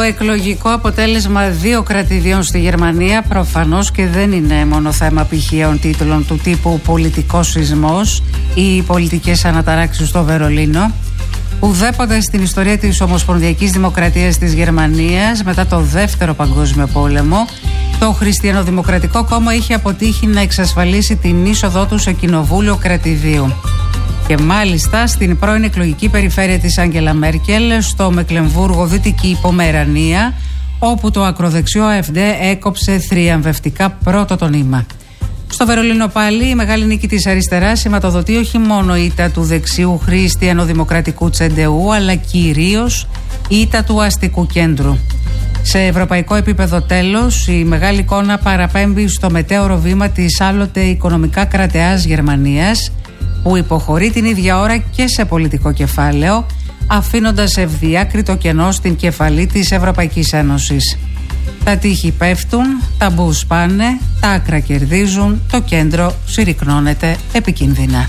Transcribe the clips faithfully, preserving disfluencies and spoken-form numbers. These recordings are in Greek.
εκλογικό αποτέλεσμα δύο κρατηδίων στη Γερμανία προφανώς και δεν είναι μόνο θέμα πηχαίων τίτλων του τύπου «Πολιτικός σεισμός» ή «Πολιτικές αναταράξεις στο Βερολίνο». Ουδέποτε στην ιστορία της Ομοσπονδιακής Δημοκρατίας της Γερμανίας μετά το Δεύτερο Παγκόσμιο Πόλεμο το Χριστιανοδημοκρατικό Κόμμα είχε αποτύχει να εξασφαλίσει την είσοδό του σε κοινοβούλιο κρατηδίου. Και μάλιστα στην πρώην εκλογική περιφέρεια της Άγγελα Μέρκελ, στο Μεκλεμβούργο, Δυτική Πομερανία, όπου το ακροδεξιό AfD έκοψε θριαμβευτικά πρώτο το νήμα. Στο Βερολίνο πάλι η μεγάλη νίκη της αριστεράς σηματοδοτεί όχι μόνο ήττα του δεξιού χριστιανοδημοκρατικού τσεντεού, αλλά κυρίως ήττα του αστικού κέντρου. Σε ευρωπαϊκό επίπεδο τέλος, η μεγάλη εικόνα παραπέμπει στο μετέωρο βήμα της άλλοτε οικονομικά κρατεάς Γερμανίας, που υποχωρεί την ίδια ώρα και σε πολιτικό κεφάλαιο, αφήνοντας ευδιάκριτο κενό στην κεφαλή της Ευρωπαϊκής Ένωσης. Τα τείχη πέφτουν, τα μπου σπάνε, τα άκρα κερδίζουν, το κέντρο συρρυκνώνεται επικίνδυνα.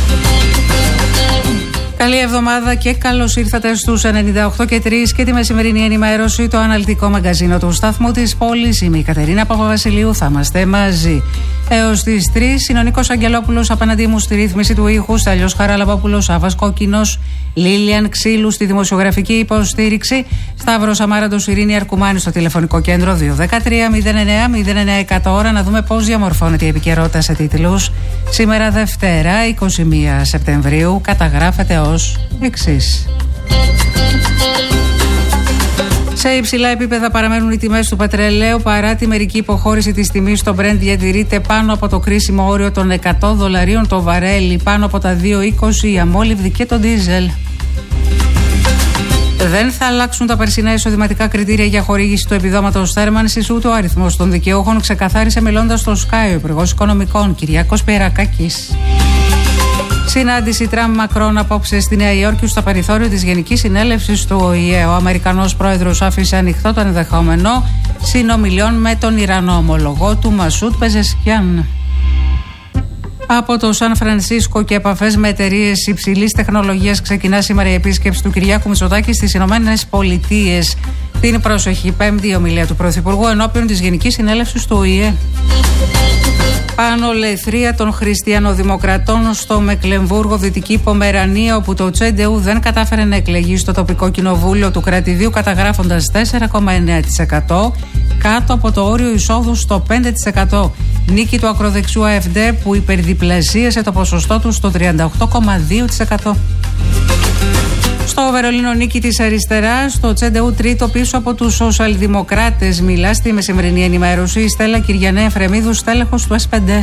Καλή εβδομάδα και καλώς ήρθατε στους ενενήντα οκτώ και τρία και τη μεσημερινή ενημέρωση, το αναλυτικό μαγκαζίνο του σταθμού της πόλης. Είμαι η Κατερίνα Παπαβασιλείου, θα είμαστε μαζί έως τις τρεις. Είναι ο Νίκος Αγγελόπουλος απέναντί μου στη ρύθμιση του ήχου, Στέλιος Χαραλαμπόπουλος, Άβας Κόκκινος, Λίλιαν Ξύλου στη δημοσιογραφική υποστήριξη, Σταύρος Αμάραντος, Ειρήνη Αρκουμάνη στο τηλεφωνικό κέντρο δύο ένα τρία μηδέν εννέα μηδέν εννέα εκατό. Ώρα να δούμε πώς διαμορφώνεται η επικαιρότητα σε τίτλους. Σήμερα Δευτέρα, εικοστή πρώτη Σεπτεμβρίου, καταγράφεται ως εξής. Σε υψηλά επίπεδα παραμένουν οι τιμές του πετρελαίου παρά τη μερική υποχώρηση της τιμής στο Brent. Διατηρείται πάνω από το κρίσιμο όριο των εκατό δολαρίων το βαρέλι, πάνω από τα δύο είκοσι η αμόλυβδη και το ντίζελ. Δεν θα αλλάξουν τα περσινά εισοδηματικά κριτήρια για χορήγηση του επιδόματος θέρμανσης, ούτε ο αριθμός των δικαιούχων, ξεκαθάρισε μιλώντας στο Sky ο Υπουργός Οικονομικών Κυριάκος Πιερακάκης. Συνάντηση Τραμπ Μακρόν απόψε στη Νέα Υόρκη στο περιθώριο της Γενικής Συνέλευσης του Ο Η Ε. Ο Αμερικανός πρόεδρος άφησε ανοιχτό το ενδεχόμενο συνομιλιών με τον Ιρανό ομολογό του Μασούτ Πεζεσκιάν. Από το Σαν Φρανσίσκο και επαφές με εταιρείες υψηλής τεχνολογίας ξεκινά σήμερα η επίσκεψη του Κυριάκου Μητσοτάκη στις Ηνωμένες Πολιτείες. Την προσεχή Πέμπτη η ομιλία του Πρωθυπουργού ενώπιον της Γενικής Συνέλευσης του Ο Η Ε. Πάνω λεθρία των χριστιανοδημοκρατών στο Μεκλεμβούργο, Δυτική Πομερανία, όπου το τσεντεού δεν κατάφερε να εκλεγεί στο τοπικό κοινοβούλιο του κρατηδίου, καταγράφοντας τέσσερα κόμμα εννέα τοις εκατό, κάτω από το όριο εισόδου στο πέντε τοις εκατό. Νίκη του ακροδεξιού AfD που υπερδιπλασίασε το ποσοστό του στο τριάντα οκτώ κόμμα δύο τοις εκατό. Στο Βερολίνο νίκη της αριστεράς, το τσεντεού τρίτο πίσω από τους σοσιαλδημοκράτες. Μιλά στη μεσημερινή ενημέρωση η Στέλλα Κυριανέ Εφρεμίδου, στέλεχος του Ες Πέντε.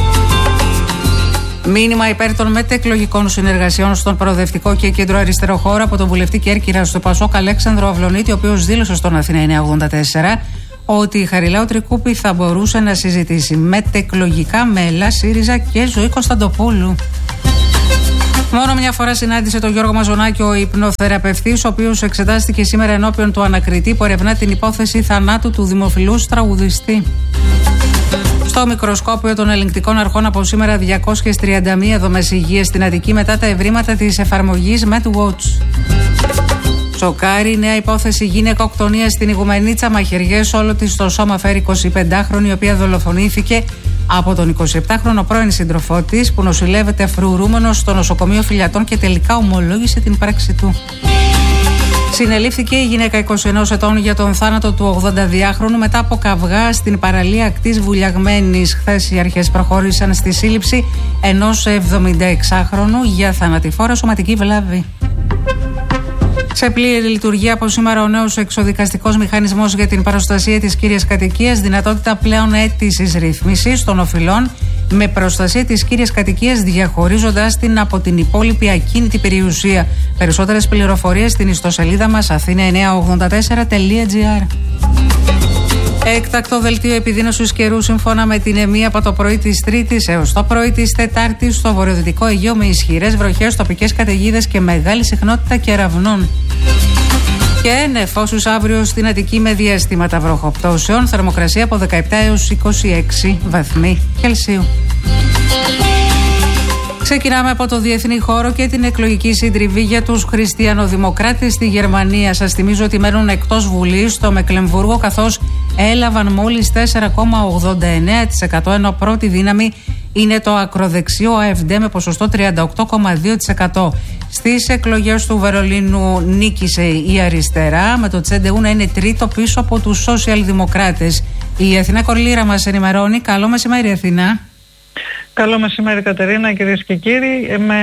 Μήνυμα υπέρ των μετεκλογικών συνεργασιών στον προοδευτικό και κεντροαριστερό χώρο από τον βουλευτή Κέρκυρας στο Πασόκ Αλέξανδρο Αυλονίτη, ο οποίος δήλωσε στον Αθήνα εννιακόσια ογδόντα τέσσερα ότι η Χαριλάου Τρικούπη θα μπορούσε να συζητήσει μετεκλογικά με Ελλά, ΣΥΡΙΖΑ και Ζωή Κωνσταντοπούλου. Μόνο μια φορά συνάντησε τον Γιώργο Μαζονάκη ο υπνοθεραπευτής, ο οποίος εξετάστηκε σήμερα ενώπιον του ανακριτή που ερευνά την υπόθεση θανάτου του δημοφιλούς τραγουδιστή. Στο μικροσκόπιο των ελεγκτικών αρχών από σήμερα διακόσιες τριάντα μία δομές υγείας στην Αττική μετά τα ευρήματα της εφαρμογής MedWatch. Σοκάρει, νέα υπόθεση γυναικοκτονία στην Ιγουμενίτσα, μαχαιριές όλο της στο σώμα φέρει εικοσιπεντάχρονη, η οποία δολοφονήθηκε από τον εικοσιεπτάχρονο πρώην σύντροφό της που νοσηλεύεται φρουρούμενος στο νοσοκομείο Φιλιατών και τελικά ομολόγησε την πράξη του. Συνελήφθηκε η γυναίκα είκοσι ενός ετών για τον θάνατο του ογδονταδυάχρονου μετά από καυγά στην παραλία ακτής Βουλιαγμένης. Χθες οι αρχές προχώρησαν στη σύλληψη ενός εβδομηνταεξάχρονου για θανατηφόρα σωματική βλάβη. Σε πλήρη λειτουργία από σήμερα ο νέος εξοδικαστικός μηχανισμός για την προστασία της κύριας κατοικίας, δυνατότητα πλέον αίτησης ρύθμισης των οφειλών με προστασία της κύριας κατοικίας, διαχωρίζοντας την από την υπόλοιπη ακίνητη περιουσία. Περισσότερες πληροφορίες στην ιστοσελίδα μας αθήνα εννιακόσια ογδόντα τέσσερα τελεία τζι άρ. Έκτακτο δελτίο επιδείνωσης καιρού σύμφωνα με την ΕΜΗ από το πρωί της Τρίτης έως το πρωί της Τετάρτης στο βορειοδυτικό Αιγαίο με ισχυρές βροχές, τοπικές καταιγίδες και μεγάλη συχνότητα κεραυνών. Και νεφώσεις αύριο στην Αττική με διαστήματα βροχοπτώσεων, θερμοκρασία από δεκαεπτά έως είκοσι έξι βαθμοί Κελσίου. Ξεκινάμε από το διεθνή χώρο και την εκλογική συντριβή για τους χριστιανοδημοκράτες στη Γερμανία. Σας θυμίζω ότι μένουν εκτός Βουλής στο Μεκλεμβούργο, καθώς έλαβαν μόλις τέσσερα κόμμα ογδόντα εννέα τοις εκατό, ενώ πρώτη δύναμη είναι το ακροδεξιό AfD με ποσοστό τριάντα οκτώ κόμμα δύο τοις εκατό. Στις εκλογές του Βερολίνου νίκησε η αριστερά, με το τσεντεού να είναι τρίτο πίσω από τους σοσιαλδημοκράτες. Η Αθηνά Κορλήρα μας ενημερώνει. Καλό μεσημέρι, Αθηνά. Καλό μεσημέρι, Κατερίνα, κυρίες και κύριοι. Με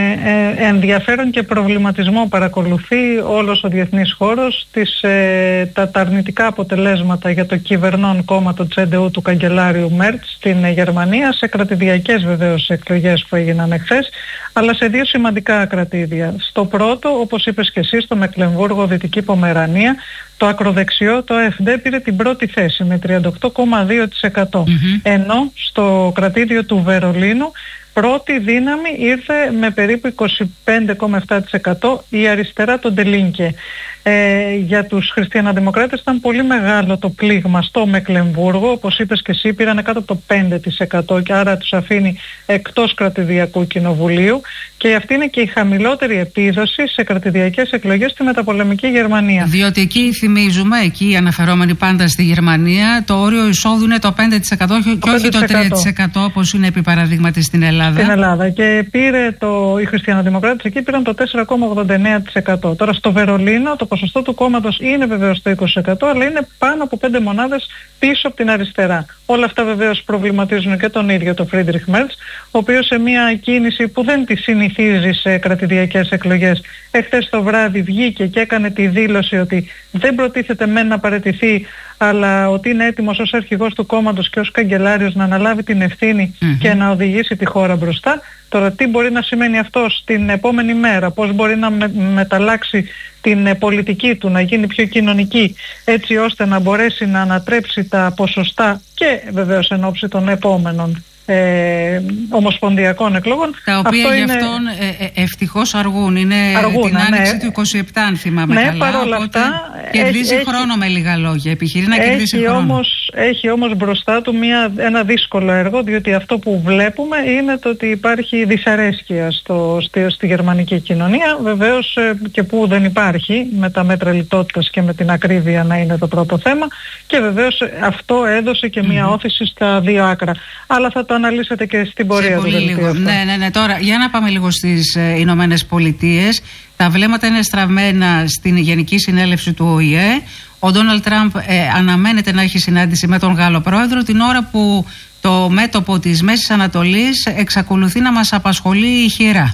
ενδιαφέρον και προβληματισμό παρακολουθεί όλος ο διεθνής χώρος τις, ε, τα, τα αρνητικά αποτελέσματα για το κυβερνών κόμμα το τσεντεού του καγκελάριου Μέρτς στην Γερμανία, σε κρατηδιακές βεβαίως εκλογές που έγιναν εχθές, αλλά σε δύο σημαντικά κρατήδια. Στο πρώτο, όπως είπες και εσύ, στο Μεκλεμβούργο, Δυτική Πομερανία, το ακροδεξιό, το AfD, πήρε την πρώτη θέση με τριάντα οκτώ κόμμα δύο τοις εκατό. Mm-hmm. Ενώ στο κρατήδιο του Βερολίνου πρώτη δύναμη ήρθε με περίπου είκοσι πέντε κόμμα επτά τοις εκατό η αριστερά, τον Ντελίνκε. Ε, για τους χριστιανοδημοκράτες ήταν πολύ μεγάλο το πλήγμα στο Μεκλεμβούργο, όπως είπες και εσύ, πήραν κάτω από το πέντε τοις εκατό και άρα τους αφήνει εκτός κρατηδιακού κοινοβουλίου, και αυτή είναι και η χαμηλότερη επίδοση σε κρατηδιακές εκλογές στη μεταπολεμική Γερμανία. Διότι εκεί, θυμίζουμε, εκεί αναφερόμενοι πάντα στη Γερμανία, το όριο εισόδου είναι το πέντε τοις εκατό και όχι το τρία τοις εκατό όπως είναι επί παραδείγματι στην Ελλάδα. Στην Ελλάδα. Και πήρε το, οι χριστιανοδημοκράτες εκεί πήραν το τέσσερα κόμμα ογδόντα εννέα τοις εκατό. Τώρα στο Βερολίνο το ποσοστό του κόμματος είναι βεβαίως το είκοσι τοις εκατό, αλλά είναι πάνω από πέντε μονάδες πίσω από την αριστερά. Όλα αυτά βεβαίως προβληματίζουν και τον ίδιο τον Φρίντριχ Μέρτς, ο οποίος σε μια κίνηση που δεν τη συνηθίζει σε κρατηδιακές εκλογές, εχθές το βράδυ βγήκε και έκανε τη δήλωση ότι δεν προτίθεται μεν να παραιτηθεί, αλλά ότι είναι έτοιμος ως αρχηγός του κόμματος και ως καγκελάριος να αναλάβει την ευθύνη mm-hmm. και να οδηγήσει τη χώρα μπροστά. Τώρα τι μπορεί να σημαίνει αυτό στην επόμενη μέρα, πώς μπορεί να με, μεταλλάξει την ε, πολιτική του, να γίνει πιο κοινωνική, έτσι ώστε να μπορέσει να ανατρέψει τα ποσοστά και βεβαίως εν ώψη των επόμενων Ε, ομοσπονδιακών εκλογών. Τα οποία αυτό γι' είναι... αυτόν ε, ε, ευτυχώς αργούν. Είναι αργούν, την άνοιξη ναι. του είκοσι επτά, αν θυμάμαι ναι, καλά. Παρόλα αυτά κερδίζει έχει, χρόνο με λίγα λόγια. Επιχειρεί να έχει κερδίσει χρόνο. Όμως, έχει όμως μπροστά του μια, ένα δύσκολο έργο, διότι αυτό που βλέπουμε είναι το ότι υπάρχει δυσαρέσκεια στο, στη, στη γερμανική κοινωνία. Βεβαίως ε, και που δεν υπάρχει, με τα μέτρα λιτότητας και με την ακρίβεια να είναι το πρώτο θέμα. Και βεβαίως αυτό έδωσε και μια mm-hmm. όθηση στα δύο άκρα. Αλλά θα το αναλύσετε και στην πορεία του δελτίου. Ναι, ναι, ναι. Τώρα, για να πάμε λίγο στις ε, Ηνωμένες Πολιτείες. Τα βλέμματα είναι στραμμένα στην Γενική Συνέλευση του Ο Η Ε. Ο Ντόναλντ Τραμπ ε, αναμένεται να έχει συνάντηση με τον Γάλλο Πρόεδρο, την ώρα που το μέτωπο της Μέσης Ανατολής εξακολουθεί να μας απασχολεί ηχηρά.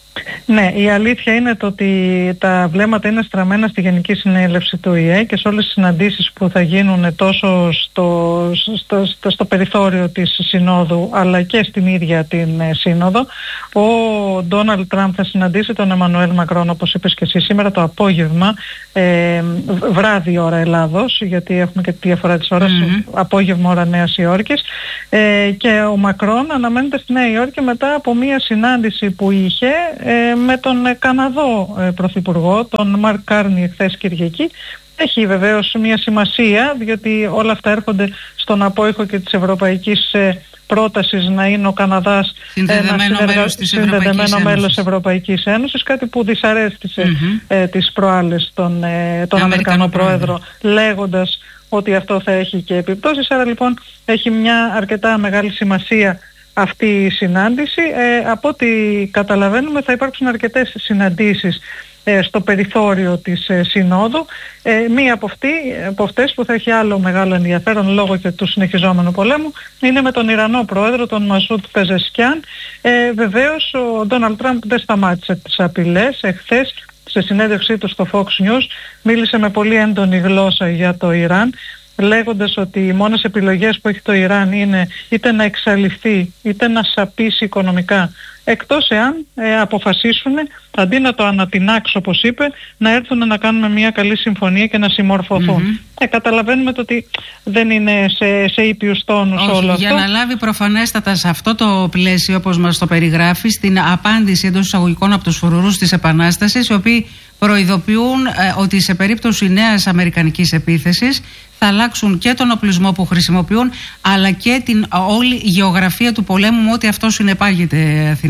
Ναι, η αλήθεια είναι το ότι τα βλέμματα είναι στραμμένα στη Γενική Συνέλευση του Ο Η Ε και σε όλες τις συναντήσεις που θα γίνουν τόσο στο, στο, στο, στο περιθώριο της Συνόδου αλλά και στην ίδια την Σύνοδο. Ο Ντόναλντ Τραμπ θα συναντήσει τον Εμμανουέλ Μακρόν, όπως είπες και εσύ, σήμερα το απόγευμα, ε, βράδυ ώρα Ελλάδος, γιατί έχουμε και τη διαφορά της ώρας, mm-hmm. απόγευμα ώρα Νέας Υόρκης, ε, και ο Μακρόν αναμένεται στη Νέα Υόρκη μετά από μια συνάντηση που είχε Ε, με τον Καναδό ε, Πρωθυπουργό, τον Μαρκ Κάρνι, χθες Κυριακή. Έχει βεβαίως μια σημασία, διότι όλα αυτά έρχονται στον απόϊχο και της ευρωπαϊκής ε, πρότασης να είναι ο Καναδάς συνδεδεμένο ένα συνεργα... μέλος της Ευρωπαϊκής Ένωσης. Ευρωπαϊκής Ένωσης, κάτι που δυσαρέστησε mm-hmm. ε, τις προάλλες τον, ε, τον Αμερικανό Πρόεδρο, λέγοντας ότι αυτό θα έχει και επιπτώσεις. Άρα λοιπόν έχει μια αρκετά μεγάλη σημασία αυτή η συνάντηση. Ε, από ό,τι καταλαβαίνουμε θα υπάρξουν αρκετές συναντήσεις ε, στο περιθώριο της ε, Συνόδου. Ε, μία από, αυτή, από αυτές που θα έχει άλλο μεγάλο ενδιαφέρον λόγω και του συνεχιζόμενου πολέμου είναι με τον Ιρανό Πρόεδρο, τον Μασούτ Πεζεσκιάν. Ε, βεβαίως ο Ντόναλντ Τραμπ δεν σταμάτησε τις απειλές. Εχθές σε συνέντευξή του στο Fox News μίλησε με πολύ έντονη γλώσσα για το Ιράν, λέγοντας ότι οι μόνες επιλογές που έχει το Ιράν είναι είτε να εξαλειφθεί είτε να σαπίσει οικονομικά, εκτός εάν ε, αποφασίσουν, αντί να το ανατινάξουν όπως είπε, να έρθουν να κάνουμε μια καλή συμφωνία και να συμμορφωθούν. Mm-hmm. Ε, καταλαβαίνουμε το ότι δεν είναι σε, σε ήπιους τόνους όλο αυτό. Για να λάβει προφανέστατα σε αυτό το πλαίσιο, όπως μας το περιγράφει, στην απάντηση εντός εισαγωγικών από τους φρουρούς της Επανάστασης, οι οποίοι προειδοποιούν ε, ότι σε περίπτωση νέας αμερικανικής επίθεσης θα αλλάξουν και τον οπλισμό που χρησιμοποιούν, αλλά και την όλη γεωγραφία του πολέμου με ό,τι αυτό συνεπάγεται, Αθηνά.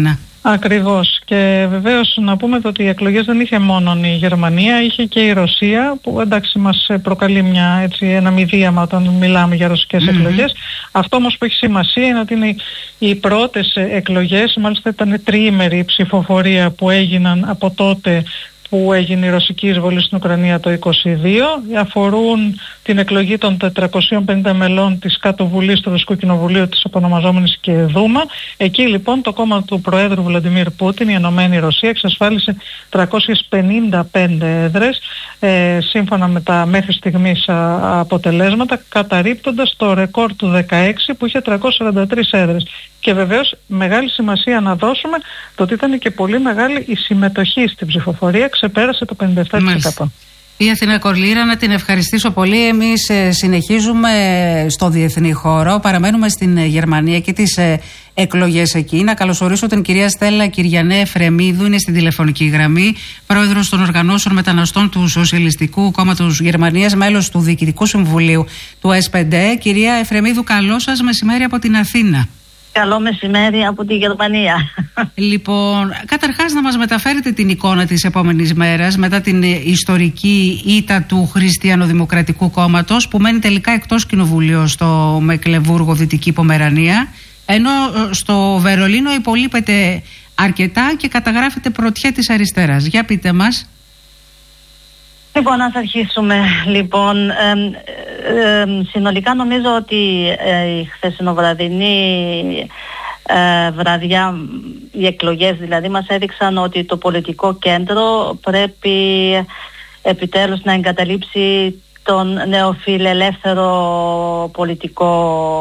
Ακριβώς. Και βεβαίως να πούμε ότι οι εκλογές δεν είχε μόνο η Γερμανία, είχε και η Ρωσία, που εντάξει μας προκαλεί μια, έτσι, ένα μηδίαμα όταν μιλάμε για ρωσικές mm-hmm. εκλογές. Αυτό όμως που έχει σημασία είναι ότι είναι οι πρώτες εκλογές, μάλιστα ήταν τριήμερη ψηφοφορία που έγιναν από τότε που έγινε η ρωσική εισβολή στην Ουκρανία το είκοσι δύο, αφορούν την εκλογή των τετρακοσίων πενήντα μελών της Κάτω Βουλής του Ρωσικού Κοινοβουλίου, της απονομαζόμενης και Δούμα. Εκεί λοιπόν το κόμμα του Προέδρου Βλαντιμίρ Πούτιν, η Ενωμένη Ρωσία, εξασφάλισε τριακόσιες πενήντα πέντε έδρες ε, σύμφωνα με τα μέχρι στιγμής α, αποτελέσματα, καταρρίπτοντας το ρεκόρ του δεκαέξι που είχε τριακόσιες σαράντα τρεις έδρες. Και βεβαίως μεγάλη σημασία να δώσουμε το ότι ήταν και πολύ μεγάλη η συμμετοχή στην ψηφοφορία, ξεπέρασε το πενήντα επτά τοις εκατό. Η Αθηνά Κορλήρα, να την ευχαριστήσω πολύ. Εμείς ε, συνεχίζουμε στο διεθνή χώρο, παραμένουμε στην ε, Γερμανία και τις ε, εκλογές εκεί. Να καλωσορίσω την κυρία Στέλλα Κυριανέ Εφρεμίδου, είναι στην τηλεφωνική γραμμή, πρόεδρος των Οργανώσεων Μεταναστών του Σοσιαλιστικού Κόμματος Γερμανίας, μέλος του Διοικητικού Συμβουλίου του ες πεντ ε. Κυρία Εφρεμίδου, καλό σας μεσημέρι από την Αθήνα. Καλό μεσημέρι από τη Γερμανία. Λοιπόν, καταρχάς να μας μεταφέρετε την εικόνα της επόμενης μέρας μετά την ιστορική ήττα του Χριστιανοδημοκρατικού Κόμματος που μένει τελικά εκτός κοινοβουλίου στο Μεκλεβούργο, Δυτική Πομερανία, ενώ στο Βερολίνο υπολείπεται αρκετά και καταγράφεται πρωτιά της αριστεράς. Για πείτε μας. Λοιπόν, ας αρχίσουμε. Λοιπόν, ε, ε, ε, συνολικά νομίζω ότι ε, η χθεσινοβραδινή ε, βραδιά, οι εκλογές δηλαδή, μας έδειξαν ότι το πολιτικό κέντρο πρέπει επιτέλους να εγκαταλείψει τον νεοφιλελεύθερο πολιτικό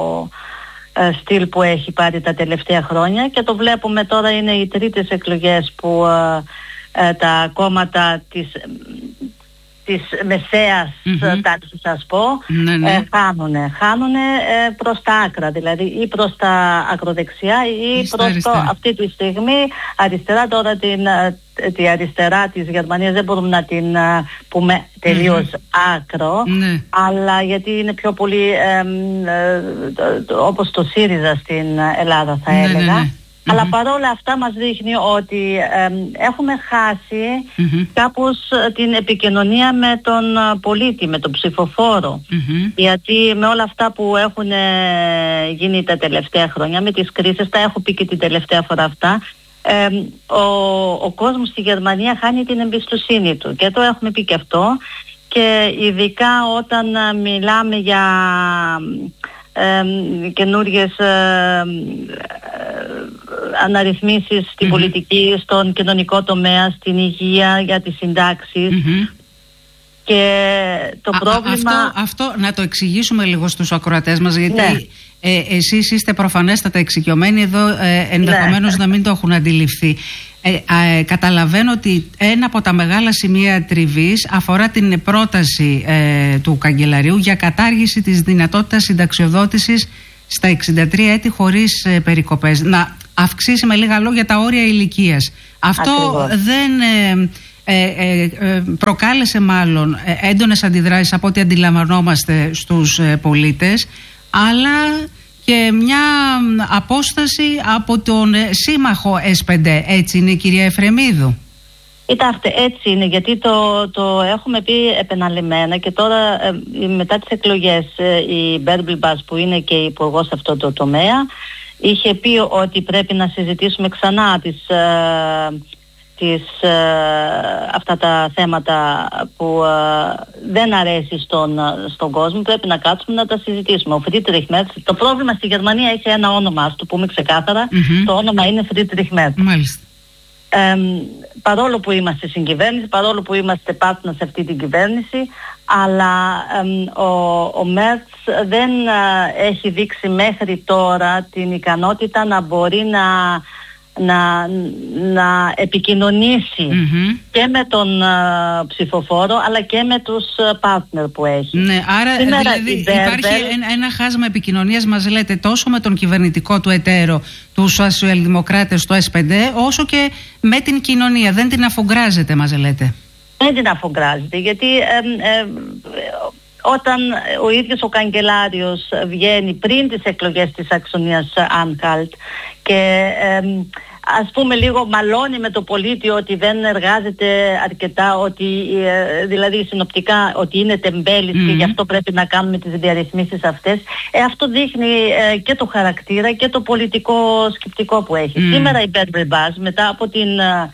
ε, στυλ που έχει πάρει τα τελευταία χρόνια, και το βλέπουμε τώρα, είναι οι τρίτες εκλογές που ε, ε, τα κόμματα της της μεσαίας mm-hmm. τάξης, ας πω, ναι, ναι. Ε, χάνουνε, χάνουνε ε, προς τα άκρα, δηλαδή ή προς τα ακροδεξιά ή προς αριστερά. Το αυτή τη στιγμή αριστερά. Τώρα την, την αριστερά της Γερμανίας δεν μπορούμε να την πούμε τελείως mm-hmm. άκρο, mm-hmm. αλλά γιατί είναι πιο πολύ ε, ε, όπως το ΣΥΡΙΖΑ στην Ελλάδα θα mm-hmm. έλεγα. Αλλά mm-hmm. παρόλα αυτά μας δείχνει ότι ε, έχουμε χάσει mm-hmm. κάπως την επικοινωνία με τον πολίτη, με τον ψηφοφόρο. Mm-hmm. Γιατί με όλα αυτά που έχουν ε, γίνει τα τελευταία χρόνια, με τις κρίσεις, τα έχω πει και την τελευταία φορά αυτά, ε, ο, ο κόσμος στη Γερμανία χάνει την εμπιστοσύνη του. Και το έχουμε πει και αυτό. Και ειδικά όταν μιλάμε για Ε, καινούριες ε, ε, αναρρυθμίσεις στην mm-hmm. πολιτική, στον κοινωνικό τομέα, στην υγεία, για τις συντάξεις mm-hmm. και το Α, πρόβλημα... Αυτό, αυτό να το εξηγήσουμε λίγο στους ακροατές μας, γιατί ναι. ε, εσείς είστε προφανέστατα εξοικειωμένοι εδώ, ε, ενδεχομένως ναι. να μην το έχουν αντιληφθεί. Ε, ε, καταλαβαίνω ότι ένα από τα μεγάλα σημεία τριβής αφορά την πρόταση ε, του καγκελαρίου για κατάργηση της δυνατότητας συνταξιοδότησης στα εξήντα τρία έτη χωρίς ε, περικοπές. Να αυξήσει με λίγα λόγια τα όρια ηλικίας. Αυτό Ακριβώς. δεν ε, ε, ε, προκάλεσε μάλλον ε, έντονες αντιδράσεις από ό,τι αντιλαμβανόμαστε στους ε, πολίτες, αλλά και μια απόσταση από τον σύμμαχο ες πεντ ε. Έτσι είναι, κυρία Εφρεμίδου? Κοιτάξτε, έτσι είναι, γιατί το, το έχουμε πει επαναλημμένα και τώρα ε, μετά τις εκλογές ε, η Μπέρμπλ Μπάς, που είναι και υπουργός σε αυτό το τομέα, είχε πει ότι πρέπει να συζητήσουμε ξανά τις, ε, τις, ε, αυτά τα θέματα που ε, δεν αρέσει στον, στον κόσμο. Πρέπει να κάτσουμε να τα συζητήσουμε. Ο Φρίντριχ Μέρτς, το πρόβλημα στη Γερμανία έχει ένα όνομα, ας το πούμε ξεκάθαρα, mm-hmm. το όνομα είναι Φρίντριχ Μέρτς. Μάλιστα. Ε, παρόλο που είμαστε στην κυβέρνηση, παρόλο που είμαστε partner σε αυτή την κυβέρνηση, αλλά ε, ο, ο Μέρτς δεν ε, έχει δείξει μέχρι τώρα την ικανότητα να μπορεί να να, να επικοινωνήσει mm-hmm. και με τον uh, ψηφοφόρο, αλλά και με τους partner που έχει. Ναι, άρα σήμερα δηλαδή υπάρχει ένα, ένα χάσμα επικοινωνίας, μας λέτε, τόσο με τον κυβερνητικό του εταίρο, τους σοσιαλδημοκράτες, το ες πεντ ε, όσο και με την κοινωνία. Δεν την αφογκράζεται, μας λέτε. Δεν την αφογκράζεται, γιατί ε, ε, όταν ο ίδιος ο καγκελάριος βγαίνει πριν τις εκλογές της Αξονίας Άνχαλτ και ε, ας πούμε λίγο μαλώνει με το πολίτη ότι δεν εργάζεται αρκετά, ότι ε, δηλαδή συνοπτικά ότι είναι τεμπέλης mm. και γι' αυτό πρέπει να κάνουμε τις διαρρυθμίσεις αυτές. Ε, αυτό δείχνει ε, και το χαρακτήρα και το πολιτικό σκεπτικό που έχει. Mm. Σήμερα η Μπέρμπρι Μπάζ, μετά από την ε,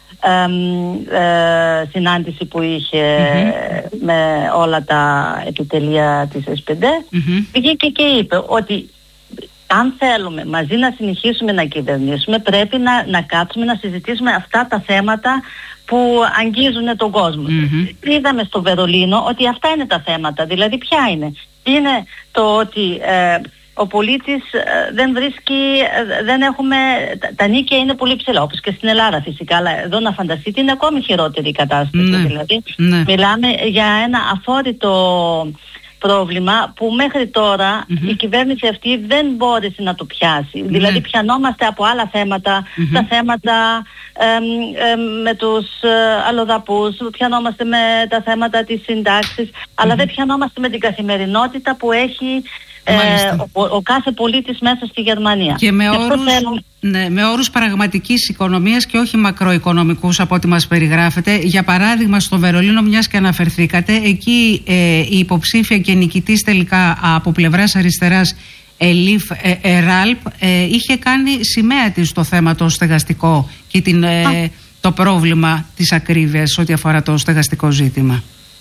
ε, ε, συνάντηση που είχε mm-hmm. με όλα τα επιτελεία της ες πι ντι, mm-hmm. βγήκε και είπε ότι αν θέλουμε μαζί να συνεχίσουμε να κυβερνήσουμε, πρέπει να, να κάτσουμε να συζητήσουμε αυτά τα θέματα που αγγίζουν τον κόσμο. Mm-hmm. Είδαμε στο Βερολίνο ότι αυτά είναι τα θέματα. Δηλαδή ποια είναι? Είναι το ότι ε, ο πολίτης ε, δεν βρίσκει, ε, δεν έχουμε, τα, τα νίκια είναι πολύ ψηλά, όπως και στην Ελλάδα φυσικά, αλλά εδώ να φανταστείτε είναι ακόμη χειρότερη η κατάσταση. Mm-hmm. Δηλαδή mm-hmm. μιλάμε για ένα αφόρητο πρόβλημα που μέχρι τώρα mm-hmm. η κυβέρνηση αυτή δεν μπόρεσε να το πιάσει. Mm-hmm. Δηλαδή πιανόμαστε από άλλα θέματα, mm-hmm. τα θέματα ε, ε, με τους ε, αλλοδαπούς, πιανόμαστε με τα θέματα της συντάξης, mm-hmm. αλλά δεν πιανόμαστε με την καθημερινότητα που έχει ε, ο, ο κάθε πολίτης μέσα στη Γερμανία. Και με όρους, θέλω... ναι, με όρους πραγματικής οικονομίας και όχι μακροοικονομικούς από ό,τι μας περιγράφεται. Για παράδειγμα στο Βερολίνο, μιας και αναφερθήκατε, εκεί ε, η υποψήφια και νικητής τελικά από πλευράς αριστεράς Ελίφ Εράλπ ε, είχε κάνει σημαία της στο θέμα το στεγαστικό και την, ε, το πρόβλημα της ακρίβειας ό,τι αφορά το στεγαστικό ζήτημα.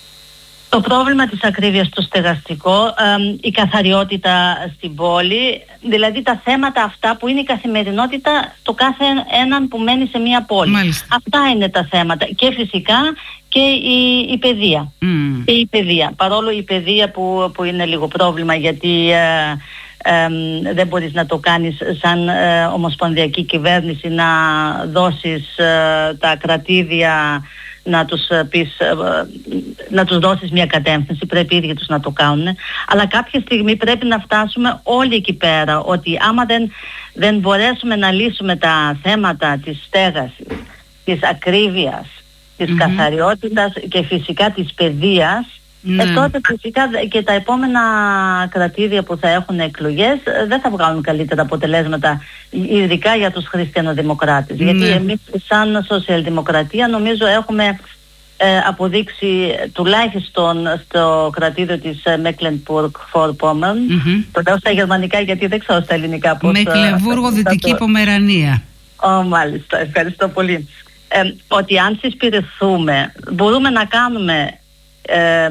Το πρόβλημα της ακρίβειας στο στεγαστικό, ε, η καθαριότητα στην πόλη, δηλαδή τα θέματα αυτά που είναι η καθημερινότητα το κάθε έναν που μένει σε μια πόλη. Μάλιστα. Αυτά είναι τα θέματα. Και φυσικά και η, η παιδεία. Mm. Και η παιδεία. Παρόλο η παιδεία που, που είναι λίγο πρόβλημα, γιατί ε, ε, δεν μπορείς να το κάνεις σαν ε, ομοσπονδιακή κυβέρνηση, να δώσεις ε, τα κρατήδια, να τους πεις, να τους δώσεις μια κατεύθυνση, πρέπει οι ίδιοι τους να το κάνουν, αλλά κάποια στιγμή πρέπει να φτάσουμε όλοι εκεί πέρα, ότι άμα δεν, δεν μπορέσουμε να λύσουμε τα θέματα της στέγασης, της ακρίβειας, της mm-hmm. καθαριότητας και φυσικά της παιδείας, ναι. ε, τότε φυσικά και τα επόμενα κρατήδια που θα έχουν εκλογές δεν θα βγάλουν καλύτερα αποτελέσματα, ειδικά για τους χριστιανοδημοκράτες. Ναι. Γιατί εμείς σαν σοσιαλδημοκρατία νομίζω έχουμε ε, αποδείξει τουλάχιστον στο κρατήδιο της Mecklenburg-Vorpommern, mm-hmm. το λέω στα γερμανικά γιατί δεν ξέρω στα ελληνικά πώς... Mecklenburg, Δυτική το... Πομερανία. Ω, μάλιστα, ευχαριστώ πολύ. Ε, ότι αν συσπηρηθούμε μπορούμε να κάνουμε Ε,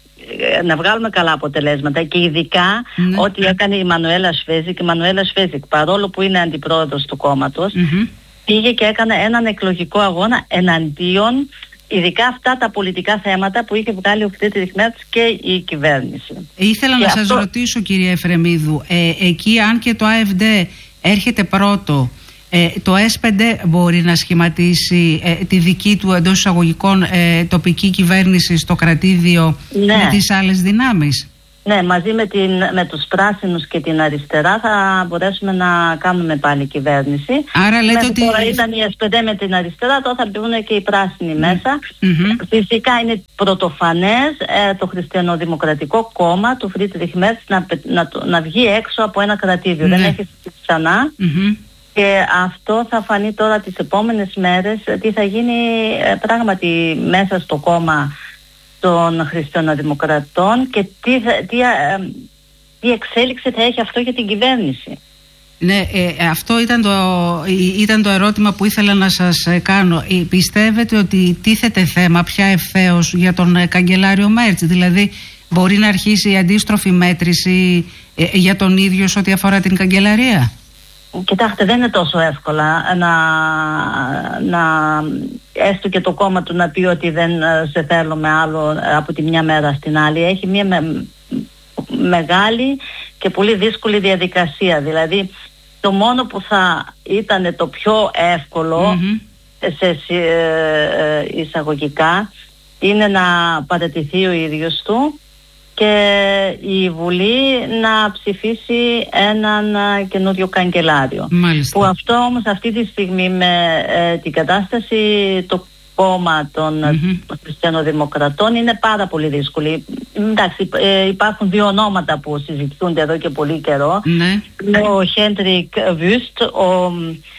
να βγάλουμε καλά αποτελέσματα, και ειδικά ναι. ό,τι έκανε η Μανουέλα Σβέζικ. Η Μανουέλα Σβέζικ, παρόλο που είναι αντιπρόεδρος του κόμματος, mm-hmm. πήγε και έκανε έναν εκλογικό αγώνα εναντίον ειδικά αυτά τα πολιτικά θέματα που είχε βγάλει ο Φρίντριχ Μέρτς και η κυβέρνηση. Ήθελα και να αυτό... σας ρωτήσω, κυρία Εφρεμίδου, ε, εκεί αν και το ΑΕΦΔ έρχεται πρώτο, Ε, το ες πι ντι μπορεί να σχηματίσει ε, τη δική του εντός εισαγωγικών ε, τοπική κυβέρνηση στο κρατήδιο ναι. με τις άλλες δυνάμεις? Ναι, μαζί με, την, με τους πράσινους και την αριστερά θα μπορέσουμε να κάνουμε πάλι κυβέρνηση. Άρα λέτε ότι... Τώρα ήταν η ες πι ντι με την αριστερά, τώρα θα μπουν και οι πράσινοι mm. μέσα. Mm-hmm. Φυσικά είναι πρωτοφανές ε, το Χριστιανοδημοκρατικό Κόμμα του Φρίντριχ Μέρτς να, να, να, να βγει έξω από ένα κρατήδιο. Mm. Δεν έχει ξανά. Mm-hmm. Και αυτό θα φανεί τώρα τις επόμενες μέρες τι θα γίνει ε, πράγματι μέσα στο κόμμα των Χριστιανοδημοκρατών και τι, τι, ε, τι εξέλιξη θα έχει αυτό για την κυβέρνηση. Ναι, ε, αυτό ήταν το, ήταν το ερώτημα που ήθελα να σας κάνω. Ε, πιστεύετε ότι τίθεται θέμα πια ευθέως για τον ε, καγκελάριο Μέρτς? Δηλαδή μπορεί να αρχίσει η αντίστροφη μέτρηση ε, για τον ίδιο σε ό,τι αφορά την καγκελαρία? Κοιτάξτε, δεν είναι τόσο εύκολα να, να έστω και το κόμμα του να πει ότι δεν σε θέλουμε άλλο από τη μια μέρα στην άλλη. Έχει μια με, μεγάλη και πολύ δύσκολη διαδικασία. Δηλαδή το μόνο που θα ήταν το πιο εύκολο mm-hmm. σε ε, εισαγωγικά είναι να παραιτηθεί ο ίδιος του και η Βουλή να ψηφίσει έναν καινούριο καγκελάριο. Μάλιστα. Που αυτό όμως αυτή τη στιγμή με ε, την κατάσταση το κόμμα των mm-hmm. Χριστιανοδημοκρατών είναι πάρα πολύ δύσκολη. Εντάξει, ε, υπάρχουν δύο ονόματα που συζητούνται εδώ και πολύ καιρό. Mm-hmm. Ο Χέντρικ Βουστ, ο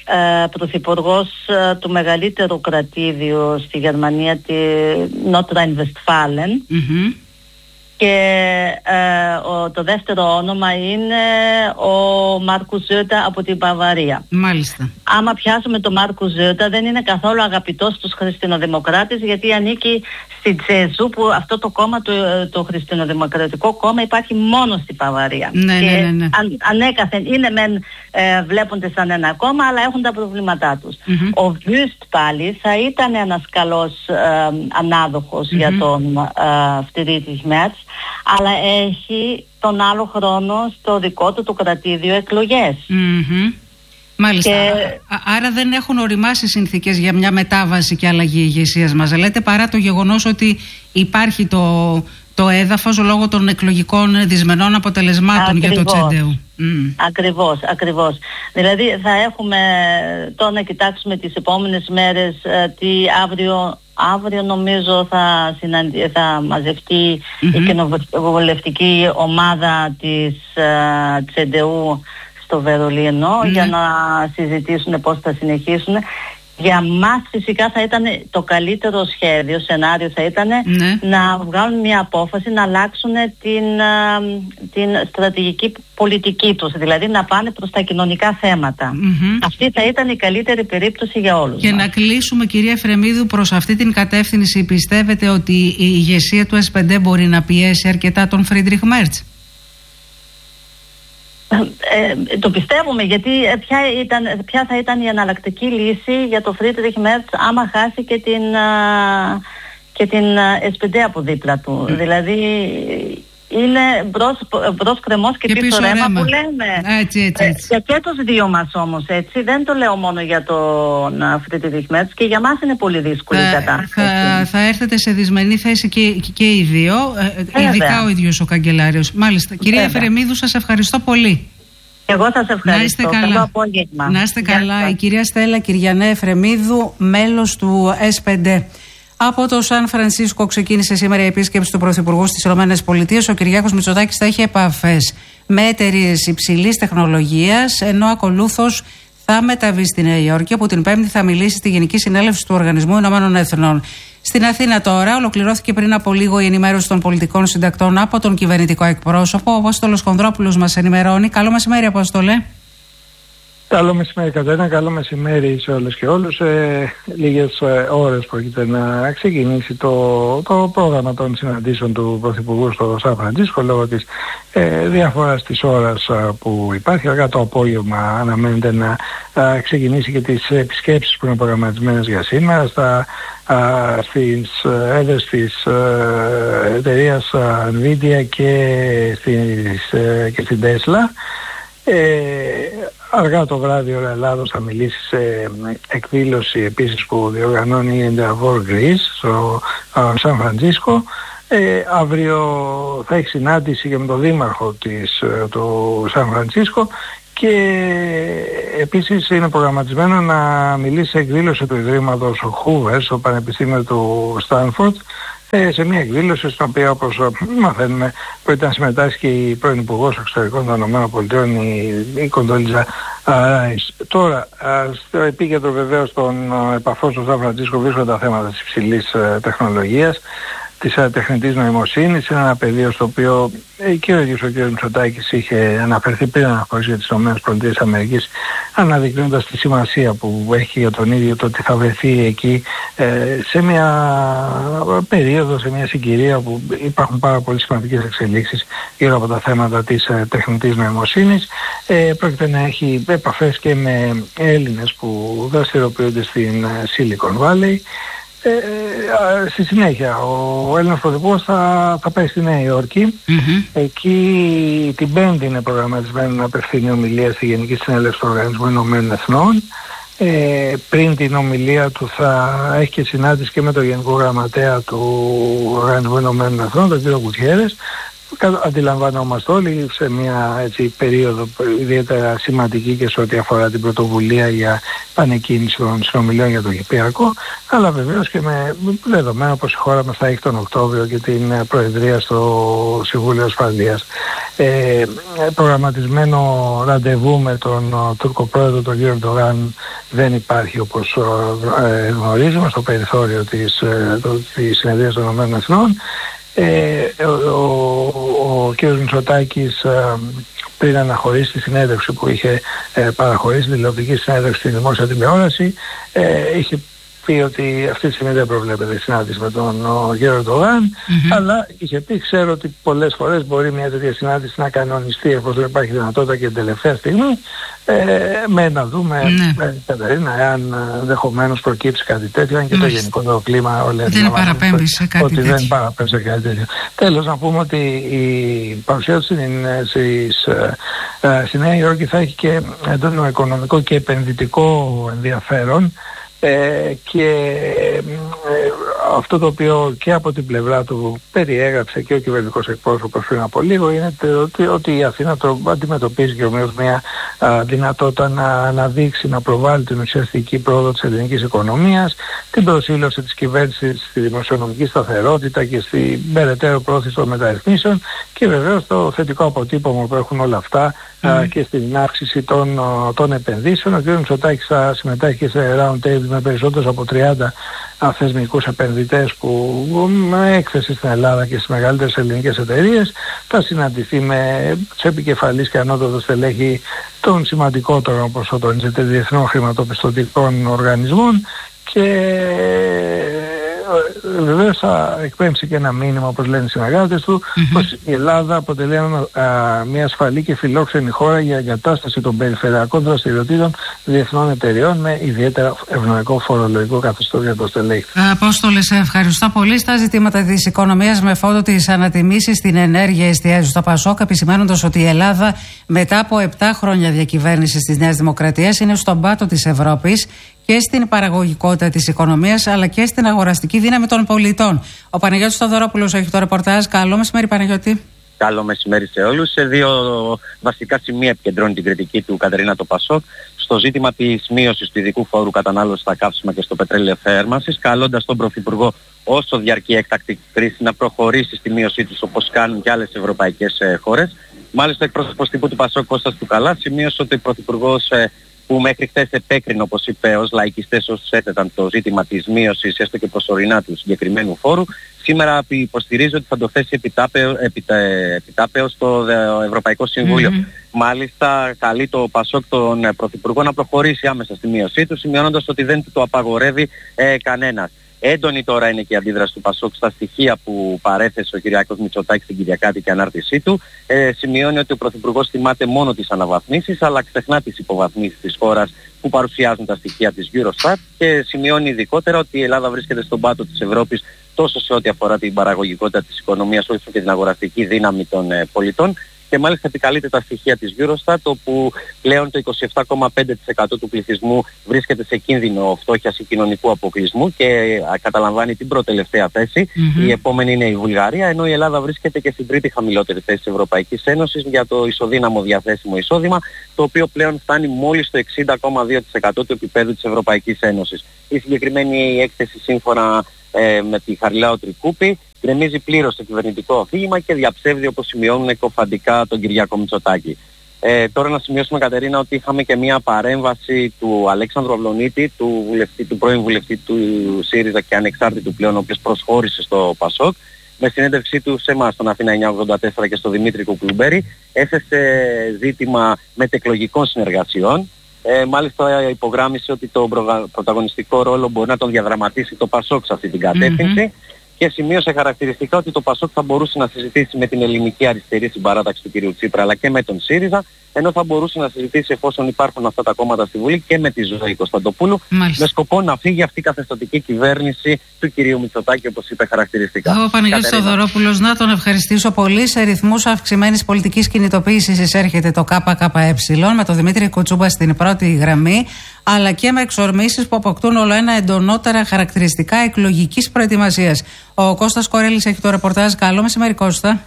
ε, πρωθυπουργός ε, του μεγαλύτερου κρατήδιου στη Γερμανία, τη Nordrhein-Westfalen. Mm-hmm. Και ε, ο, το δεύτερο όνομα είναι ο Μάρκους Ζέτα από την Μπαβαρία. Μάλιστα. Άμα πιάσουμε τον Μάρκους Ζέτα, δεν είναι καθόλου αγαπητός στους χριστιανοδημοκράτες, γιατί ανήκει στη Τσέζου, που αυτό το κόμμα, το, το χριστιανοδημοκρατικό κόμμα, υπάρχει μόνο στη Μπαβαρία. Ναι, και ναι, ναι, ναι. Αν, ανέκαθεν είναι μεν ε, βλέπονται σαν ένα κόμμα, αλλά έχουν τα προβλήματά τους. Mm-hmm. Ο Βουστ πάλι θα ήταν ένας καλός ε, ανάδοχος mm-hmm. για τον ε, Φριντρίχ Μέρτς, αλλά έχει τον άλλο χρόνο στο δικό του το κρατήδιο εκλογές. Mm-hmm. Μάλιστα. Και... Άρα δεν έχουν οριμάσει συνθήκες για μια μετάβαση και αλλαγή ηγεσίας μας. Λέτε, παρά το γεγονός ότι υπάρχει το, το έδαφος λόγω των εκλογικών δυσμενών αποτελεσμάτων. Ακριβώς. Για το Τσεντεού. Mm. Ακριβώς, ακριβώς. Δηλαδή θα έχουμε τώρα να κοιτάξουμε τις επόμενες μέρες ε, τι αύριο... Αύριο νομίζω θα, συναντι... θα μαζευτεί mm-hmm. η κοινοβουλευτική ομάδα της uh, Τσεντεού στο Βερολίνο mm-hmm. για να συζητήσουν πώς θα συνεχίσουν. Για μας φυσικά θα ήταν το καλύτερο σχέδιο, σενάριο θα ήταν mm-hmm. να βγάλουν μια απόφαση να αλλάξουν την, uh, την στρατηγική πολιτική τους, δηλαδή να πάνε προς τα κοινωνικά θέματα. Mm-hmm. Αυτή θα ήταν η καλύτερη περίπτωση για όλους. Και μας. Να κλείσουμε, κυρία Εφρεμίδου, προς αυτή την κατεύθυνση πιστεύετε ότι η ηγεσία του ες πι ντι μπορεί να πιέσει αρκετά τον Φριντρίχ Μέρτς? Ε, το πιστεύουμε, γιατί ποια, ήταν, ποια θα ήταν η εναλλακτική λύση για τον Φριντρίχ Μέρτς άμα χάσει και την, και την ες πι ντι από δίπλα του. Mm. Δηλαδή είναι μπρος, μπρος κρεμός και, και πίσω ρέμα που λέμε. Έτσι, έτσι, έτσι. Ε, και τους δύο μας όμως, έτσι. Δεν το λέω μόνο για τον Φριντρίχ Μέρτς, και για μας είναι πολύ δύσκολη η κατάσταση. Θα, θα έρθετε σε δυσμενή θέση και, και, και οι δύο, ε, ειδικά ο ίδιος ο καγκελάριος. Μάλιστα. Κυρία Εφρεμίδου, σας ευχαριστώ πολύ. Εγώ σας ευχαριστώ. Να είστε καλά. Καλό απόγευμα. Να είστε καλά. Η κυρία Στέλλα Κυριανέ Εφρεμίδου, μέλος του ες πι ντι. Από το Σαν Φρανσίσκο ξεκίνησε σήμερα η επίσκεψη του Πρωθυπουργού στις ΗΠΑ. Ο Κυριάκος Μητσοτάκης θα έχει επαφές με εταιρείες υψηλής τεχνολογίας, ενώ ακολούθως θα μεταβεί στη Νέα Υόρκη, όπου την Πέμπτη θα μιλήσει στη Γενική Συνέλευση του Οργανισμού Ηνωμένων Εθνών. Στην Αθήνα τώρα ολοκληρώθηκε πριν από λίγο η ενημέρωση των πολιτικών συντακτών από τον κυβερνητικό εκπρόσωπο. Ο Απόστολος Χονδρόπουλος μας ενημερώνει. Καλό μεσημέρι, Απόστολε. Καλό μεσημέρι, Κατερίνα. Καλό μεσημέρι σε όλες και όλους. Ε, λίγες ε, ώρες πρόκειται να ξεκινήσει το, το πρόγραμμα των συναντήσεων του Πρωθυπουργού στο Σαν Φρανσίσκο, λόγω της ε, διαφοράς της ώρας α, που υπάρχει. Αργά το απόγευμα αναμένεται να α, ξεκινήσει και τις επισκέψεις που είναι προγραμματισμένες για σήμερα στα, α, στις έδρες της ε, εταιρείας Nvidia και, στις, ε, και στην Tesla. Ε, αργά το βράδυ ώρα Ελλάδος θα μιλήσει σε εκδήλωση επίσης που διοργανώνει η Endeavor Greece στο Σαν Φρανσίσκο. Ε, αύριο θα έχει συνάντηση και με τον δήμαρχο της, του Σαν Φρανσίσκο, και επίσης είναι προγραμματισμένο να μιλήσει σε εκδήλωση του Ιδρύματος Hoover στο Πανεπιστήμιο του Στάνφορντ, σε μια εκδήλωση στην οποία, όπως μαθαίνουμε, πρόκειται να συμμετάσχει και η πρώην Υπουργός Εξωτερικών των ΗΠΑ, η, η Κοντόλιζα Ράις. Τώρα, στο επίκεντρο βεβαίως των επαφών στο Σαν Φρανσίσκο βρίσκονται τα θέματα της υψηλής τεχνολογίας, της τεχνητής νοημοσύνης. Είναι ένα πεδίο στο οποίο και ο ίδιος ο κ. Μητσοτάκης είχε αναφερθεί πριν αναφορές για τις ΗΠΑ, αναδεικνύοντας τη σημασία που έχει για τον ίδιο το ότι θα βρεθεί εκεί ε, σε μια περίοδο, σε μια συγκυρία που υπάρχουν πάρα πολύ σημαντικές εξελίξεις γύρω από τα θέματα της ε, τεχνητής νοημοσύνης. Ε, πρόκειται να έχει επαφές και με Έλληνες που δραστηριοποιούνται στην Silicon Valley. Ε, ε, στη συνέχεια ο Έλληνας Πρωθυπουργός θα, θα πάει στη Νέα Υόρκη. Mm-hmm. Εκεί την Πέμπτη είναι προγραμματισμένο να απευθύνει ομιλία στη Γενική Συνέλευση του Οργανισμού Ηνωμένων Εθνών. Ε, πριν την ομιλία του θα έχει και συνάντηση και με τον Γενικό Γραμματέα του Οργανισμού Ηνωμένων Εθνών, τον κ. Γκουτιέρες. Αντιλαμβανόμαστε όλοι σε μια έτσι, περίοδο ιδιαίτερα σημαντική και σε ό,τι αφορά την πρωτοβουλία για πανεκκίνηση των συνομιλιών για το Κυπριακό, αλλά βεβαίως και με δεδομένο πως η χώρα μας θα έχει τον Οκτώβριο και την Προεδρία στο Συμβούλιο Ασφαλείας. ε, προγραμματισμένο ραντεβού με τον ο, Τούρκο πρόεδρο, τον κύριο Ερντογάν, δεν υπάρχει, όπως ε, γνωρίζουμε, στο περιθώριο της, ε, το, της Συνεδρίας των Ηνωμένων Εθνών. Ε, ο, ο, ο κ. Μητσοτάκης ε, πριν αναχωρήσει τη συνέντευξη που είχε ε, παραχωρήσει, τη τηλεοπτική συνέντευξη στη δημόσια τηλεόραση, ε, είχε πει ότι αυτή τη στιγμή δεν προβλέπεται η συνάντηση με τον κ. Ερντογάν, mm-hmm. αλλά είχε πει, ξέρω ότι πολλές φορές μπορεί μια τέτοια συνάντηση να κανονιστεί εφόσον υπάρχει δυνατότητα και την τελευταία στιγμή, ε, με να δούμε, mm-hmm. Κατερίνα, εάν ενδεχομένως προκύψει κάτι τέτοιο, αν και mm-hmm. το γενικό κλίμα όλοι δεν παραπέμπει σε κάτι ότι τέτοιο. δεν παραπέμπει σε κάτι τέτοιο. Τέλος, να πούμε ότι η παρουσία του στη Νέα Υόρκη θα έχει και έντονο οικονομικό και επενδυτικό ενδιαφέρον. Ε, και ε, αυτό το οποίο και από την πλευρά του περιέγραψε και ο κυβερνητικός εκπρόσωπος πριν από λίγο είναι ότι, ότι η Αθήνα το αντιμετωπίζει και ομοίως μια α, δυνατότητα να αναδείξει, να προβάλλει την ουσιαστική πρόοδο της ελληνικής οικονομίας, την προσήλωση της κυβέρνησης στη δημοσιονομική σταθερότητα και στη περαιτέρω πρόθεση των μεταρρυθμίσεων και βεβαίως το θετικό αποτύπωμα που έχουν όλα αυτά mm. α, και στην αύξηση των, των επενδύσεων. Ο κ. Μητσοτάκης θα συμμετέχει σε round table με περισσότερους από τριάντα θεσμικούς επενδυτές που με έκθεση στην Ελλάδα και στις μεγαλύτερες ελληνικές εταιρείες θα συναντηθεί με τους επικεφαλείς και ανώτατους στελέχη των σημαντικότερων, όπως το τονίζεται, διεθνών χρηματοπιστωτικών οργανισμών και βεβαίως θα εκπέμψει και ένα μήνυμα, όπως λένε οι συνεργάτες του, mm-hmm. πως η Ελλάδα αποτελεί α, μια ασφαλή και φιλόξενη χώρα για εγκατάσταση των περιφερειακών δραστηριοτήτων διεθνών εταιριών με ιδιαίτερα ευνοϊκό φορολογικό καθεστώς για το στελέχη. Απόστολε, σε ευχαριστώ πολύ. Στα ζητήματα της οικονομίας με φόντο τις ανατιμήσεις στην ενέργεια εστιάζει στο ΠΑΣΟΚ, επισημαίνοντας ότι η Ελλάδα μετά από επτά χρόνια διακυβέρνησης της Νέας Δημοκρατίας είναι στον πάτο της Ευρώπης και στην παραγωγικότητα της οικονομίας αλλά και στην αγοραστική δύναμη των πολιτών. Ο Παναγιώτης Θοδωρόπουλος έχει το ρεπορτάζ. Καλό μεσημέρι, Παναγιώτη. Καλό μεσημέρι σε όλους. Σε δύο βασικά σημεία επικεντρώνει την κριτική του Κατερίνα το ΠΑΣΟΚ στο ζήτημα της μείωσης του ειδικού φόρου κατανάλωσης στα καύσιμα και στο πετρέλαιο θέρμανσης, καλώντας τον Πρωθυπουργό όσο διαρκεί έκτακτη κρίση να προχωρήσει στη μείωσή τους όπως κάνουν και άλλες ευρωπαϊκές χώρες. Μάλιστα, ο εκπρόσωπος τύπου του ΠΑΣΟΚ, Κώστας Τουκαλάς, σημείωσε ότι ο Πρωθυπουργός, που μέχρι χθες επέκρινε, όπως είπε, ως λαϊκιστές όσους έθεταν το ζήτημα της μείωσης έστω και προσωρινά του συγκεκριμένου φόρου, σήμερα υποστηρίζει ότι θα το θέσει επιτάπεο, επιτα, επιτάπεο στο Ευρωπαϊκό Συμβούλιο. Mm-hmm. Μάλιστα, καλεί το ΠΑΣΟΚ τον Πρωθυπουργό να προχωρήσει άμεσα στη μείωσή του, σημειώνοντας ότι δεν του το απαγορεύει ε, κανένας. Έντονη τώρα είναι και η αντίδραση του ΠΑΣΟΚ στα στοιχεία που παρέθεσε ο Κυριάκος Μητσοτάκης στην Κυριακάτικη ανάρτησή του. Ε, σημειώνει ότι ο Πρωθυπουργός θυμάται μόνο τις αναβαθμίσεις, αλλά ξεχνά τις υποβαθμίσεις της χώρας που παρουσιάζουν τα στοιχεία της Eurostat και σημειώνει ειδικότερα ότι η Ελλάδα βρίσκεται στον πάτο της Ευρώπης τόσο σε ό,τι αφορά την παραγωγικότητα της οικονομίας όσο και την αγοραστική δύναμη των ε, πολιτών. Και μάλιστα επικαλείται τα στοιχεία της Eurostat, όπου πλέον το είκοσι επτά κόμμα πέντε τοις εκατό του πληθυσμού βρίσκεται σε κίνδυνο φτώχειας ή κοινωνικού αποκλεισμού και καταλαμβάνει την προτελευταία θέση. Mm-hmm. Η επόμενη είναι η Βουλγαρία, ενώ η Ελλάδα βρίσκεται και στην τρίτη χαμηλότερη θέση της Ευρωπαϊκής Ένωσης για το ισοδύναμο διαθέσιμο εισόδημα, το οποίο πλέον φτάνει μόλις στο εξήντα κόμμα δύο τοις εκατό του επίπεδου της Ευρωπαϊκής Ένωσης. Η συγκεκριμένη έκθεση, σύμφωνα ε, με τη Χαριλάου Τρικούπη, γκρεμίζει πλήρως το κυβερνητικό αφήγημα και διαψεύδει, όπως σημειώνουν εκοφαντικά, τον Κυριάκο Μητσοτάκη. Ε, τώρα να σημειώσουμε, Κατερίνα, ότι είχαμε και μια παρέμβαση του Αλέξανδρου Αυλονίτη, του, βουλευτή, του πρώην βουλευτή του ΣΥΡΙΖΑ και ανεξάρτητου πλέον, ο οποίος προσχώρησε στο ΠΑΣΟΚ. Με συνέντευξή του σε εμάς, στον Αθήνα εννιακόσια ογδόντα τέσσερα και στο Δημήτρη Κουκλουμπέρη, έθεσε ζήτημα μετεκλογικών συνεργασιών. Ε, μάλιστα υπογράμμισε ότι το πρωταγωνιστικό ρόλο μπορεί να τον διαδραματίσει το ΠΑΣΟΚ σε αυτή την κατεύθυνση. Mm-hmm. Και σημείωσε χαρακτηριστικά ότι το ΠΑΣΟΚ θα μπορούσε να συζητήσει με την ελληνική αριστερή συμπαράταξη του κ. Τσίπρα αλλά και με τον ΣΥΡΙΖΑ, ενώ θα μπορούσε να συζητήσει, εφόσον υπάρχουν αυτά τα κόμματα στη Βουλή, και με τη Ζωή Κωνσταντοπούλου, μάλιστα, με σκοπό να φύγει αυτή η καθεστωτική κυβέρνηση του κ. Μητσοτάκη, όπως είπε χαρακτηριστικά. Ο Παναγιώτης Θοδωρόπουλος, να τον ευχαριστήσω πολύ. Σε ρυθμούς αυξημένης πολιτικής κινητοποίησης εισέρχεται το ΚΚΕ, με τον Δημήτρη Κουτσούμπα στην πρώτη γραμμή, αλλά και με εξορμήσεις που αποκτούν όλο ένα εντονότερα χαρακτηριστικά εκλογικής προετοιμασίας. Ο Κώστας Κορέλης έχει το ρεπορτάζ. Καλό μεσημέρι, Κώστα.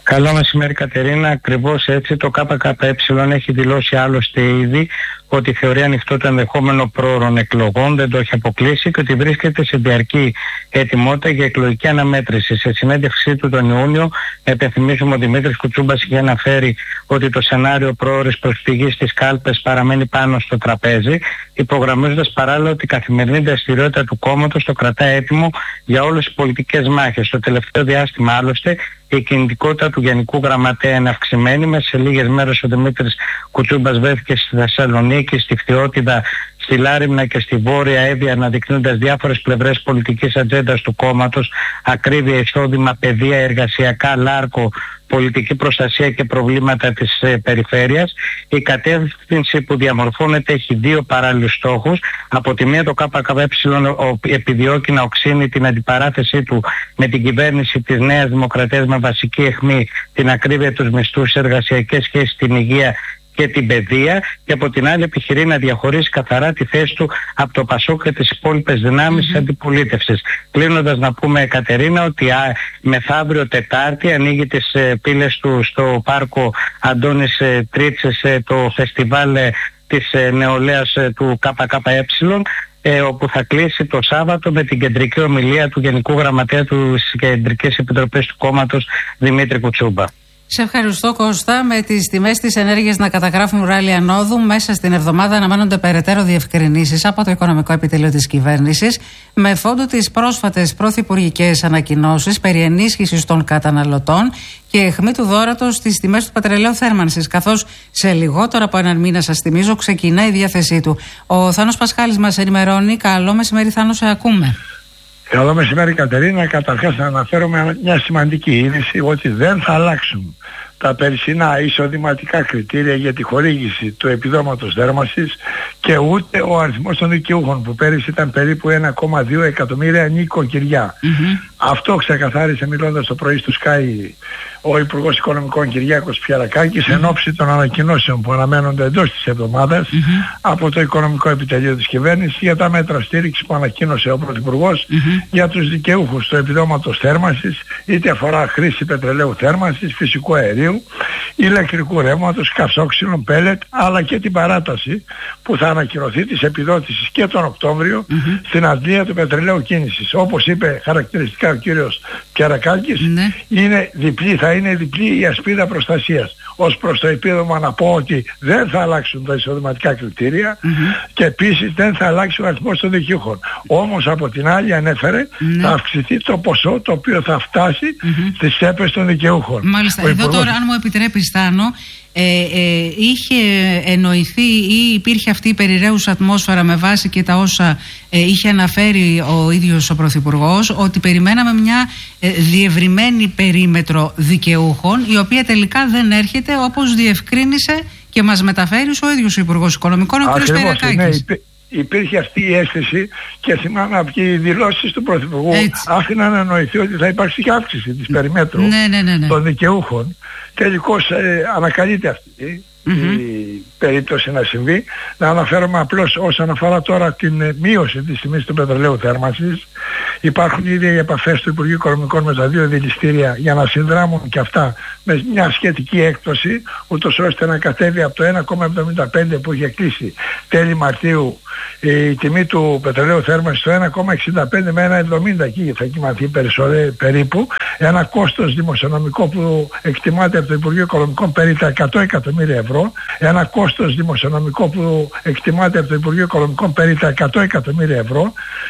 Καλό μεσημέρι Κατερίνα, ακριβώς έτσι το ΚΚΕ έχει δηλώσει άλλωστε ήδη ότι θεωρεί ανοιχτό το ενδεχόμενο πρόωρων εκλογών, δεν το έχει αποκλείσει και ότι βρίσκεται σε διαρκή ετοιμότητα για εκλογική αναμέτρηση. Σε συνέντευξή του τον Ιούνιο, επενθυμίζουμε ο Δημήτρης Κουτσούμπας είχε αναφέρει ότι το σενάριο πρόωρης προσφυγής στις κάλπες παραμένει πάνω στο τραπέζι, υπογραμμίζοντας παράλληλα ότι η καθημερινή δραστηριότητα του κόμματος το κρατά έτοιμο για όλες τις πολιτικές μάχες. Στο τελευταίο διάστημα άλλωστε η κινητικότητα του Γενικού Γραμματέα είναι αυξημένη. Μέσα σε λίγες μέρες ο Δημήτρης Κουτσούμπας βρέθηκε στη Θεσσαλονίκη, στη Φθιώτιδα, στη Λάριμνα και στη Βόρεια Εύβοια, αναδεικνύοντας διάφορες πλευρές πολιτικής ατζέντας του κόμματος, ακρίβεια, εισόδημα, παιδεία, εργασιακά, λάρκο, πολιτική προστασία και προβλήματα της ε, περιφέρειας. Η κατεύθυνση που διαμορφώνεται έχει δύο παράλληλους στόχους. Από τη μία το ΚΚΕ επιδιώκει να οξύνει την αντιπαράθεσή του με την κυβέρνηση της Νέας Δημοκρατίας με βασική αιχμή την ακρίβεια, τους μισθούς, εργασιακές σχέσεις, την υγεία και την παιδεία, και από την άλλη επιχειρεί να διαχωρίσει καθαρά τη θέση του από το ΠΑΣΟΚ και τις υπόλοιπες δυνάμεις της αντιπολίτευσης. Κλείνοντας να πούμε Κατερίνα ότι α, μεθαύριο Τετάρτη ανοίγει τις ε, πύλες του στο πάρκο Αντώνης ε, Τρίτσες ε, το φεστιβάλ ε, της ε, νεολαίας ε, του ΚΚΕ, ε, όπου θα κλείσει το Σάββατο με την κεντρική ομιλία του Γενικού Γραμματέα της Κεντρικής Επιτροπής του κόμματος Δημήτρη Κουτσούμπα. Σε ευχαριστώ Κώστα. Με τις τιμές της ενέργειας να καταγράφουν ράλι ανόδου, μέσα στην εβδομάδα αναμένονται περαιτέρω διευκρινήσεις από το Οικονομικό Επιτελείο της Κυβέρνησης, με φόντο τις πρόσφατες πρωθυπουργικές ανακοινώσεις περί ενίσχυσης των καταναλωτών και αιχμή του δώρατος στις τιμές του πετρελαίου θέρμανσης, καθώς σε λιγότερο από έναν μήνα, σας θυμίζω, ξεκινάει η διάθεσή του. Ο Θάνος Πασχάλης μας ενημερώνει. Καλό μεσημέρι Θάνο, σε ακούμε. Καλό μεσημέρι Κατερίνα. Καταρχάς να αναφέρομαι μια σημαντική είδηση, ότι δεν θα αλλάξουν τα περσινά εισοδηματικά κριτήρια για τη χορήγηση του επιδόματος θέρμανσης και ούτε ο αριθμός των δικαιούχων, που πέρυσι ήταν περίπου ένα κόμμα δύο εκατομμύρια νοικοκυριά. Mm-hmm. Αυτό ξεκαθάρισε μιλώντας το πρωί στο Sky ο Υπουργός Οικονομικών Κυριάκος Πιερακάκης, mm-hmm. εν ώψη των ανακοινώσεων που αναμένονται εντός της εβδομάδας mm-hmm. από το Οικονομικό Επιτελείο της Κυβέρνησης για τα μέτρα στήριξης που ανακοίνωσε ο Πρωθυπουργός mm-hmm. για τους δικαιούχους του επιδόματος θέρμανσης, είτε αφορά χρήση πετρελαίου θέρμανσης, φυσικού αερίου, ηλεκτρικού ρεύματος, καυσόξυλων, πέλετ, αλλά και την παράταση που θα ανακοινωθεί της επιδότησης και τον Οκτώβριο mm-hmm. στην αντλία του πετρελαίου κίνησης. Όπως είπε χαρακτηριστικά ο κύριος Πιερακάκης, mm-hmm. είναι διπλή, θα είναι διπλή η ασπίδα προστασίας. Ως προς το επίδομα να πω ότι δεν θα αλλάξουν τα εισοδηματικά κριτήρια mm-hmm. και επίσης δεν θα αλλάξει ο αριθμός των δικαιούχων. Όμως από την άλλη ανέφερε mm-hmm. θα αυξηθεί το ποσό το οποίο θα φτάσει mm-hmm. στις τσέπες των δικαιούχων. Μάλιστα, ο εδώ υπουργός... τώρα αν μου επιτρέπεις Θάνο, ε, ε, είχε εννοηθεί ή υπήρχε αυτή η περιραίουσα ατμόσφαιρα με βάση και τα όσα ε, είχε αναφέρει ο ίδιος ο Πρωθυπουργός, ότι περιμέναμε μια ε, διευρυμένη περίμετρο δικαιούχων, η οποία τελικά δεν έρχεται, όπως διευκρίνησε και μας μεταφέρει ο ίδιος ο Υπουργός Οικονομικών, ο κ. Πιερακάκης. Ναι, υπήρχε αυτή η αίσθηση και θυμάμαι από τις δηλώσεις του Πρωθυπουργού άφηναν να εννοηθεί ότι θα υπάρξει και αύξηση της περιμέτρου ναι, ναι, ναι, ναι. των δικαιούχων. Τελικώς ε, ανακαλείται αυτή mm-hmm. η περίπτωση να συμβεί. Να αναφέρομαι απλώς όσον αφορά τώρα την ε, μείωση της τιμής του πετρελαίου θέρμανσης. Υπάρχουν ήδη οι επαφές του Υπουργείου Οικονομικών με τα δύο δηληστήρια για να συνδράμουν και αυτά με μια σχετική έκπτωση, ούτως ώστε να κατέβει από το ένα κόμμα εβδομήντα πέντε που είχε κλείσει τέλη Μαρτίου η τιμή του πετρελαίου θέρμανσης στο ένα κόμμα εξήντα πέντε με ένα κόμμα εβδομήντα, εκεί θα κοιμαθεί περίπου. Ένα κόστος δημοσιονομικό που εκτιμάται από το Υπουργείο Οικονομικών περί τα εκατό εκατομμύρια ευρώ. Ένα κόστος δημοσιονομικό που εκτιμάται από το Υπουργείο Οικονομικών περί τα εκατό εκατομμύρια ευρώ.